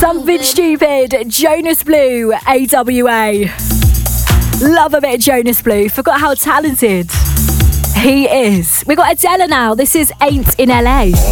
Something Stupid, Jonas Blue, AWA. Love a bit of Jonas Blue. Forgot how talented he is. We got Adela now. This is Ain't in LA.